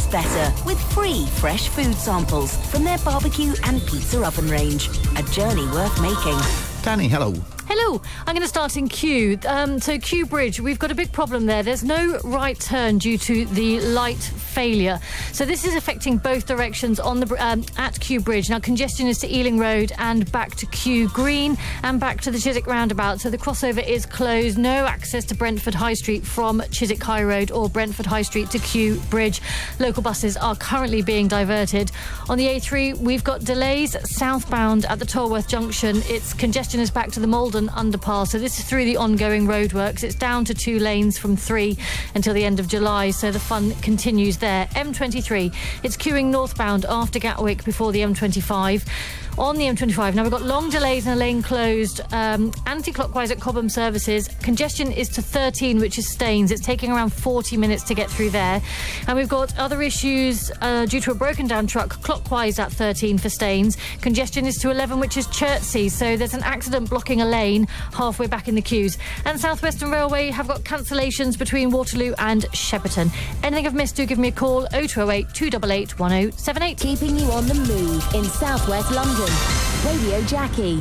better with free fresh food samples from their barbecue and pizza oven range. A journey worth making. Danny, hello. Hello, I'm going to start in Kew. So Kew Bridge, we've got a big problem there. There's no right turn due to the light failure. So this is affecting both directions on the at Kew Bridge. Now congestion is to Ealing Road and back to Kew Green and back to the Chiswick roundabout. So the crossover is closed. No access to Brentford High Street from Chiswick High Road or Brentford High Street to Kew Bridge. Local buses are currently being diverted. On the A3, we've got delays southbound at the Tolworth Junction. Its congestion is back to the Malden underpass. So this is through the ongoing roadworks. It's down to 2 lanes from 3 until the end of July. So the fun continues there. M23, it's queuing northbound after Gatwick before the M25. On the M25, now we've got long delays and a lane closed anti-clockwise at Cobham Services. Congestion is to 13, which is Staines. It's taking around 40 minutes to get through there. And we've got other issues due to a broken down truck clockwise at 13 for Staines. Congestion is to 11, which is Chertsey. So there's an accident blocking a lane halfway back in the queues. And South Western Railway have got cancellations between Waterloo and Shepperton. Anything I've missed, do give me a call. 0208 288 1078. Keeping you on the move in South West London. Radio Jackie.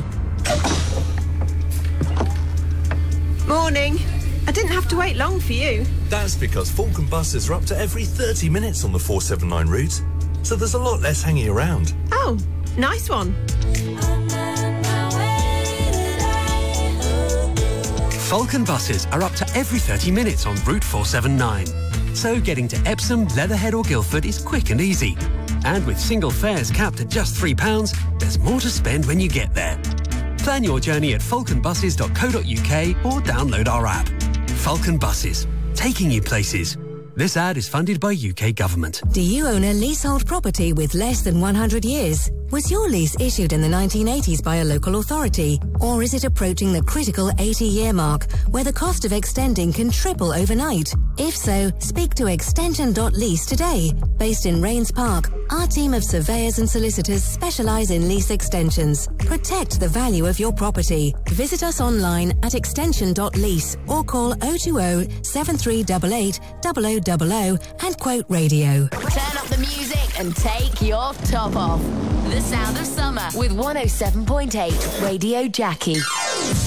Morning. I didn't have to wait long for you. That's because Falcon buses are up to every 30 minutes on the 479 route, so there's a lot less hanging around. Oh, nice one. Falcon buses are up to every 30 minutes on Route 479. So getting to Epsom, Leatherhead or Guildford is quick and easy. And with single fares capped at just £3, there's more to spend when you get there. Plan your journey at falconbuses.co.uk or download our app. Falcon Buses, taking you places. This ad is funded by UK Government. Do you own a leasehold property with less than 100 years? Was your lease issued in the 1980s by a local authority? Or is it approaching the critical 80-year mark, where the cost of extending can triple overnight? If so, speak to Extension.lease today. Based in Rains Park, our team of surveyors and solicitors specialise in lease extensions. Protect the value of your property. Visit us online at Extension.lease or call 020 7388 0000 and quote radio. Turn up the music and take your top off. The sound of summer with 107.8 Radio Jackie.